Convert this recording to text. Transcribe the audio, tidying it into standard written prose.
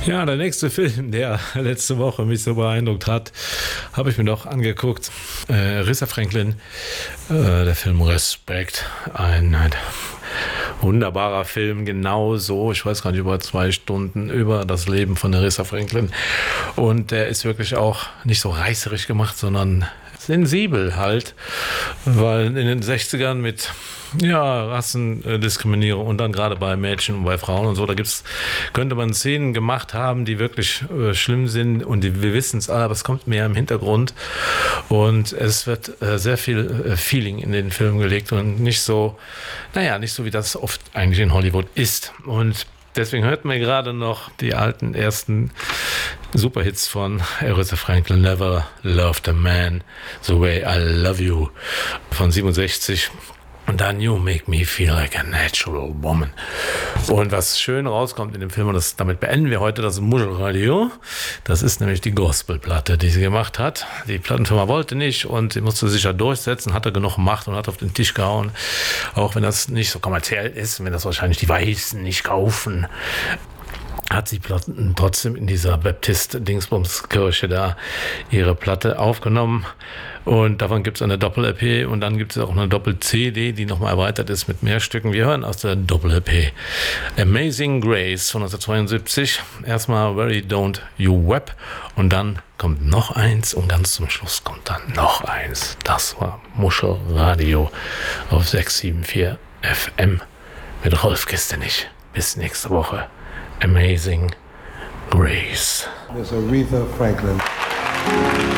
Ja, der nächste Film, der letzte Woche mich so beeindruckt hat, habe ich mir doch angeguckt. Aretha Franklin, der Film Respect, ein wunderbarer Film, genau so, ich weiß gar nicht, über 2 Stunden über das Leben von Aretha Franklin. Und der ist wirklich auch nicht so reißerisch gemacht, sondern sensibel halt, weil in den 60ern mit Rassendiskriminierung und dann gerade bei Mädchen und bei Frauen und so, könnte man Szenen gemacht haben, die wirklich schlimm sind und wir wissen es alle, aber es kommt mehr im Hintergrund und es wird sehr viel Feeling in den Film gelegt und nicht so wie das oft eigentlich in Hollywood ist. Und deswegen hörten wir gerade noch die alten ersten Superhits von Aretha Franklin, Never Loved a Man the Way I Love You von 67. Und dann You Make Me Feel Like a Natural Woman. Und was schön rauskommt in dem Film, und damit beenden wir heute das Muschelradio, das ist nämlich die Gospelplatte, die sie gemacht hat. Die Plattenfirma wollte nicht und sie musste sich ja durchsetzen, hatte genug Macht und hat auf den Tisch gehauen. Auch wenn das nicht so kommerziell ist, wenn das wahrscheinlich die Weißen nicht kaufen, hat sie trotzdem in dieser Baptist-Dingsbums-Kirche da ihre Platte aufgenommen. Und davon gibt es eine Doppel-EP und dann gibt es auch eine Doppel-CD, die nochmal erweitert ist mit mehr Stücken. Wir hören aus der Doppel-EP Amazing Grace von 1972. Erstmal Very Don't You Web und dann kommt noch eins und ganz zum Schluss kommt dann noch eins. Das war Muschelradio auf 674 FM mit Rolf Kistenich. Bis nächste Woche. Amazing Grace. Miss Aretha Franklin.